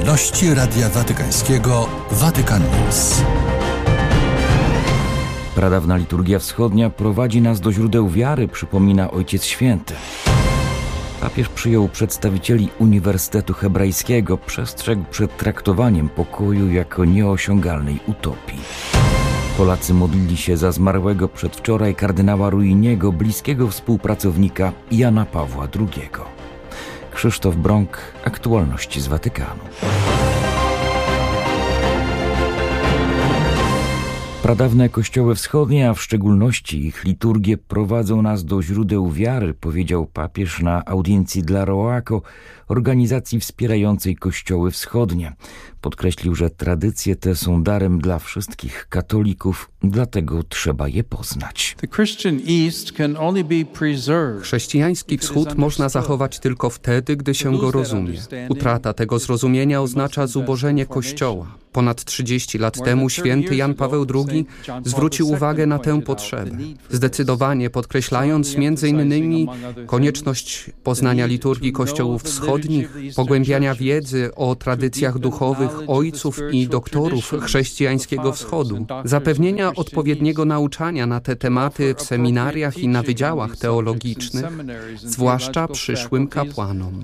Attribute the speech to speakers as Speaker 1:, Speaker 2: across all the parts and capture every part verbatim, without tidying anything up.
Speaker 1: Aktualności Radia Watykańskiego Vatican News.
Speaker 2: Pradawna liturgia wschodnia prowadzi nas do źródeł wiary, przypomina Ojciec Święty. Papież przyjął przedstawicieli Uniwersytetu Hebrajskiego, przestrzegł przed traktowaniem pokoju jako nieosiągalnej utopii. Polacy modlili się za zmarłego przedwczoraj kardynała Ruiniego, bliskiego współpracownika Jana Pawła drugiego. Krzysztof Brąk, aktualności z Watykanu. Pradawne kościoły wschodnie, a w szczególności ich liturgie, prowadzą nas do źródeł wiary, powiedział papież na audiencji dla Roaco, organizacji wspierającej kościoły wschodnie. Podkreślił, że tradycje te są darem dla wszystkich katolików, dlatego trzeba je poznać.
Speaker 3: Chrześcijański wschód można zachować tylko wtedy, gdy się go rozumie. Utrata tego zrozumienia oznacza zubożenie Kościoła. Ponad trzydzieści lat temu święty Jan Paweł drugi zwrócił uwagę na tę potrzebę, zdecydowanie podkreślając między innymi konieczność poznania liturgii kościołów wschodnich, pogłębiania wiedzy o tradycjach duchowych ojców i doktorów chrześcijańskiego wschodu, zapewnienia odpowiedniego nauczania na te tematy w seminariach i na wydziałach teologicznych, zwłaszcza przyszłym kapłanom.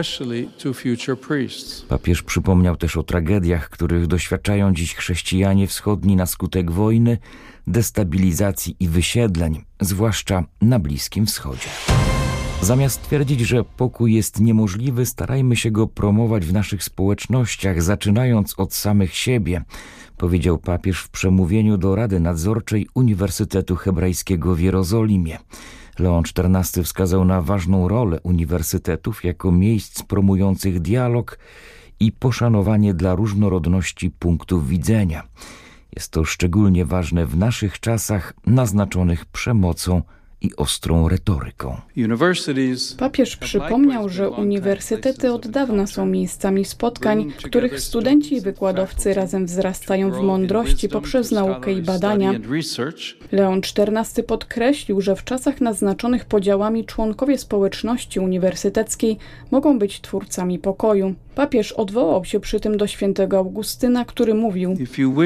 Speaker 2: Papież przypomniał też o tragediach, których doświadczają dziś chrześcijanie wschodni na skutek wojny, destabilizacji i wysiedleń, zwłaszcza na Bliskim Wschodzie. Zamiast twierdzić, że pokój jest niemożliwy, starajmy się go promować w naszych społecznościach, zaczynając od samych siebie, powiedział papież w przemówieniu do Rady Nadzorczej Uniwersytetu Hebrajskiego w Jerozolimie. Leon czternasty wskazał na ważną rolę uniwersytetów jako miejsc promujących dialog i poszanowanie dla różnorodności punktów widzenia. Jest to szczególnie ważne w naszych czasach naznaczonych przemocą i ostrą retoryką.
Speaker 4: Papież przypomniał, że uniwersytety od dawna są miejscami spotkań, w których studenci i wykładowcy razem wzrastają w mądrości poprzez naukę i badania. Leon czternasty podkreślił, że w czasach naznaczonych podziałami członkowie społeczności uniwersyteckiej mogą być twórcami pokoju. Papież odwołał się przy tym do świętego Augustyna, który mówił: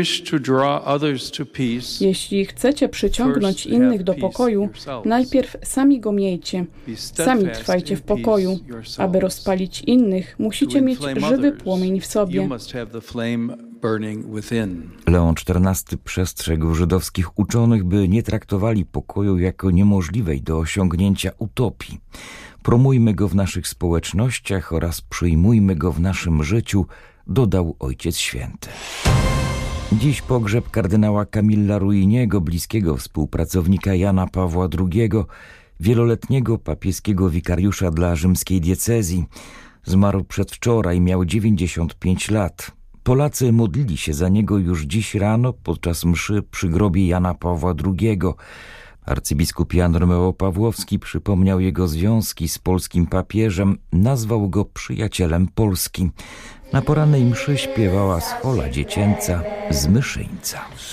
Speaker 4: jeśli chcecie przyciągnąć innych do pokoju, najpierw sami go miejcie. Sami trwajcie w pokoju. Aby rozpalić innych, musicie mieć żywy płomień w sobie.
Speaker 2: Leon czternasty przestrzegł żydowskich uczonych, by nie traktowali pokoju jako niemożliwej do osiągnięcia utopii. Promujmy go w naszych społecznościach oraz przyjmujmy go w naszym życiu, dodał Ojciec Święty. Dziś pogrzeb kardynała Camilla Ruiniego, bliskiego współpracownika Jana Pawła drugiego, wieloletniego papieskiego wikariusza dla rzymskiej diecezji. Zmarł przedwczoraj, miał dziewięćdziesiąt pięć lat. Polacy modlili się za niego już dziś rano podczas mszy przy grobie Jana Pawła drugiego. Arcybiskup Jan Romeo Pawłowski przypomniał jego związki z polskim papieżem, nazwał go przyjacielem Polski. Na porannej mszy śpiewała schola dziecięca z Myszyńca.